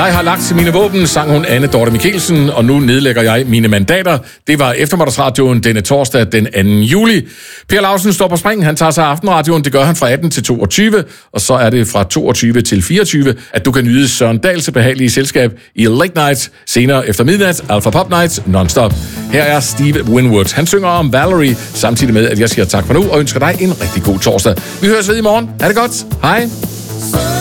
Jeg har lagt mine våben, sang hun Anne Dorte Mikkelsen, og nu nedlægger jeg mine mandater. Det var eftermiddagsradioen denne torsdag den 2. juli. Per Lausen står på spring, han tager sig af aftenradioen, det gør han fra 18 til 22, og så er det fra 22 til 24, at du kan nyde Søren Dahls behagelige selskab i Late Night, senere efter midnat, Alpha Pop Night, non-stop. Her er Steve Winwood. Han synger om Valerie, samtidig med, at jeg siger tak for nu, og ønsker dig en rigtig god torsdag. Vi høres ved i morgen. Ha' det godt. Hej.